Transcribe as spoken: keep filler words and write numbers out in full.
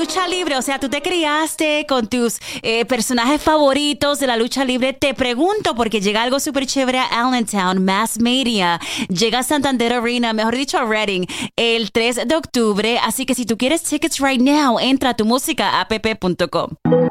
lucha libre, o sea, tú te criaste con tus eh, personajes favoritos de la lucha libre. Te pregunto, porque llega algo súper chévere a Allentown, Mass Media. Llega a Santander Arena, mejor dicho a Reading, el tres de octubre. Así que si tú quieres tickets right now, entra a tu música app punto com.